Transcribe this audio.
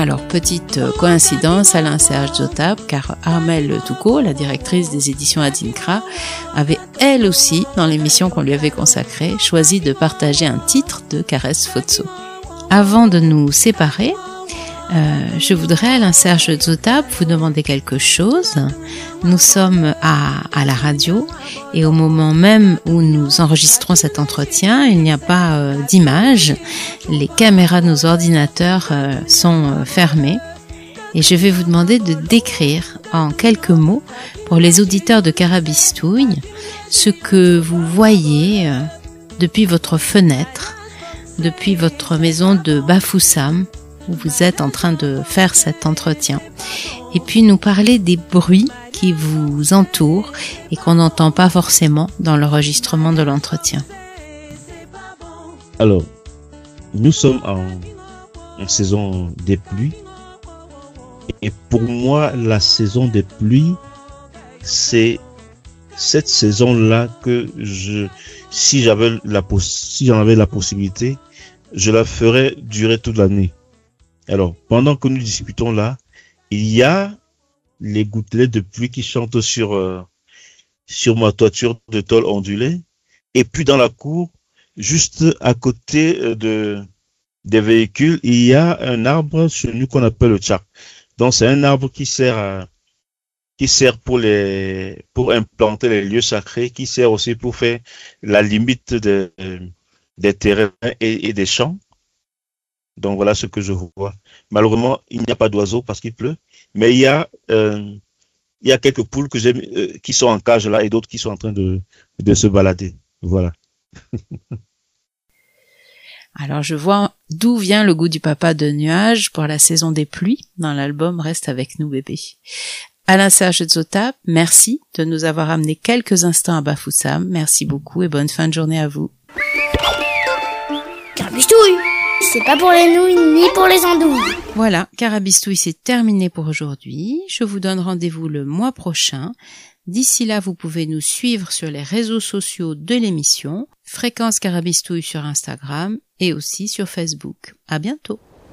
Alors, petite coïncidence, Alain Serge Zotap, car Armelle Toucault, la directrice des éditions Adinkra, avait elle aussi, dans l'émission qu'on lui avait consacrée, choisi de partager un titre de Caresse Fotso. Avant de nous séparer, je voudrais, Alain Serge Zotap, vous demander quelque chose. Nous sommes à la radio et au moment même où nous enregistrons cet entretien, il n'y a pas d'image. Les caméras de nos ordinateurs sont fermées et je vais vous demander de décrire en quelques mots pour les auditeurs de Carabistouille ce que vous voyez depuis votre fenêtre, depuis votre maison de Bafoussam, où vous êtes en train de faire cet entretien. Et puis nous parler des bruits qui vous entourent et qu'on n'entend pas forcément dans l'enregistrement de l'entretien. Alors, nous sommes en saison des pluies. Et pour moi, la saison des pluies, c'est cette saison-là que si j'en avais la possibilité, je la ferais durer toute l'année. Alors, pendant que nous discutons là, il y a les gouttelettes de pluie qui chantent sur ma toiture de tôle ondulée. Et puis dans la cour, juste à côté des véhicules, il y a un arbre chez nous qu'on appelle le tchak. Donc c'est un arbre qui sert pour implanter les lieux sacrés, qui sert aussi pour faire la limite des terrains et des champs. Donc voilà ce que je vois. Malheureusement, il n'y a pas d'oiseaux parce qu'il pleut, mais il y a quelques poules que j'aime qui sont en cage là et d'autres qui sont en train de se balader. Voilà. Alors je vois d'où vient le goût du papa de nuages pour la saison des pluies dans l'album Reste avec nous bébé. Alain Serge Zotap, merci de nous avoir amené quelques instants à Bafoussam. Merci beaucoup et bonne fin de journée à vous. Carabistouille, c'est pas pour les nouilles ni pour les andouilles. Voilà, Carabistouille, c'est terminé pour aujourd'hui. Je vous donne rendez-vous le mois prochain. D'ici là, vous pouvez nous suivre sur les réseaux sociaux de l'émission, Fréquence Carabistouille sur Instagram et aussi sur Facebook. À bientôt.